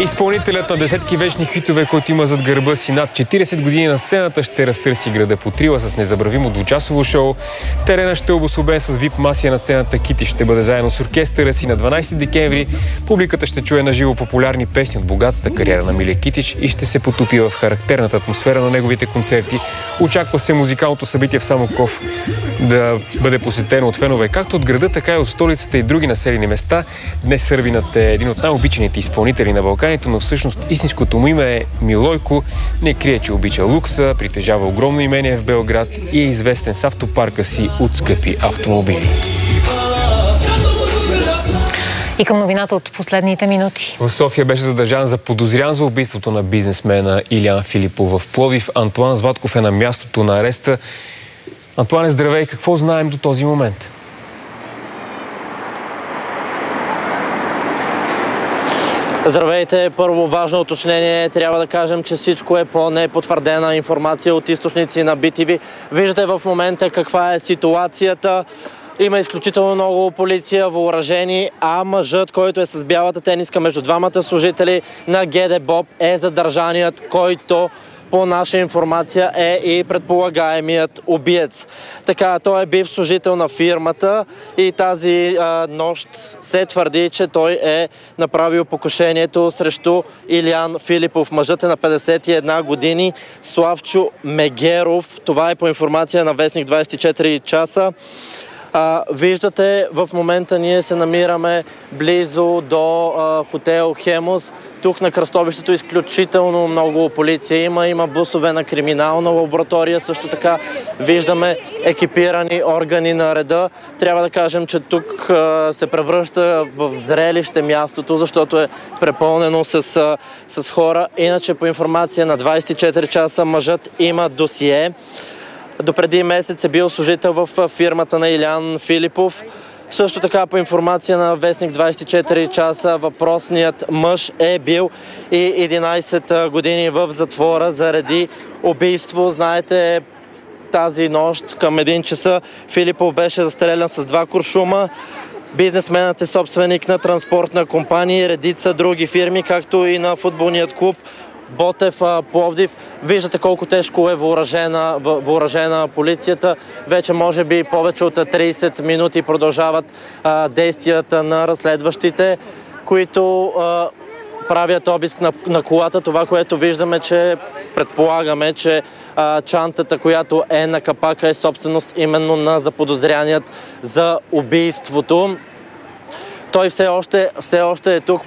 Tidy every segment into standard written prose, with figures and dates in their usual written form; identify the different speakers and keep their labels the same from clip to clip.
Speaker 1: Изпълнителят на десетки вечни хитове, който има зад гърба си над 40 години на сцената, ще разтърси града по Трила с незабравимо двучасово шоу. Теренът ще е обособен с вип масия на сцената. Кити ще бъде заедно с оркестъра си на 12 декември. Публиката ще чуе на живо популярни песни от богатата кариера на Миле Китич и ще се потопи в характерната атмосфера на неговите концерти. Очаква се музикалното събитие в Самоков да бъде посетено от фенове както от града, така и от столицата и други населени места. Днес сърбинът е един от най-обичаните изпълнители на Балканите, но всъщност истинското му име е Милойко. Не крие, че обича лукса, притежава огромно имение в Белград и е известен с автопарка си от скъпи автомобили.
Speaker 2: И към новината от последните минути.
Speaker 1: В София беше задържан за подозрян за убийството на бизнесмена Илиян Филипов. В Пловдив Антуан Златков е на мястото на ареста. Антуане, здравей! Какво знаем до този момент?
Speaker 3: Здравейте! Първо важно уточнение. Трябва да кажем, че всичко е по непотвърдена информация от източници на BTV. Виждате в момента каква е ситуацията. Има изключително много полиция, въоръжени, а мъжът, който е с бялата тениска между двамата служители на ГДБОП е задържаният, който по наша информация е и предполагаемият убиец. Така, той е бив служител на фирмата и тази нощ се твърди, че той е направил покушението срещу Илиян Филипов. Мъжът е на 51 години, Славчо Мегеров. Това е по информация на Вестник 24 часа. Виждате, в момента ние се намираме близо до хотел Хемус. Тук на кръстовището изключително много полиция има бусове на криминална лаборатория. Също така виждаме екипирани органи на реда. Трябва да кажем, че тук се превръща в зрелище мястото, защото е препълнено с хора. Иначе по информация на 24 часа мъжът има досие. Допреди месец е бил служител в фирмата на Илиян Филипов. Също така по информация на Вестник 24 часа въпросният мъж е бил и 11 години в затвора заради убийство. Знаете, тази нощ към 1 часа Филипов беше застрелян с 2 куршума. Бизнесменът е собственик на транспортна компания и редица други фирми, както и на футболният клуб Ботев Пловдив. Виждате колко тежко е въоръжена полицията. Вече може би повече от 30 минути продължават действията на разследващите, които правят обиск на колата. Това, което виждаме, че предполагаме, че чантата, която е на капака, е собственост именно на заподозряният за убийството. Той все още е тук,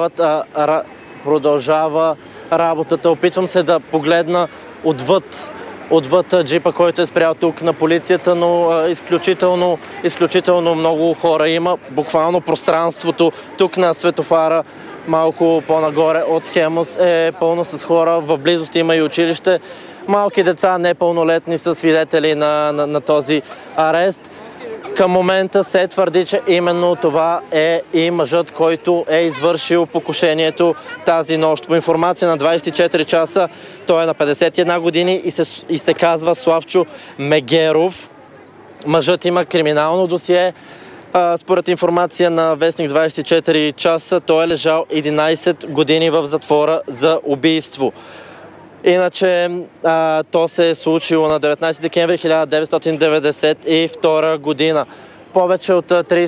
Speaker 3: продължава работата. Опитвам се да погледна отвъд джипа, който е спрял тук на полицията, но изключително много хора има. Буквално пространството тук на светофара, малко по-нагоре от Хемус, е пълно с хора. В близост има и училище. Малки деца, непълнолетни, са свидетели на този арест. Към момента се твърди, че именно това е и мъжът, който е извършил покушението тази нощ. По информация на 24 часа, той е на 51 години и се казва Славчо Мегеров. Мъжът има криминално досие. Според информация на Вестник 24 часа, той е лежал 11 години в затвора за убийство. Иначе то се е случило на 19 декември 1992 година. Повече от 30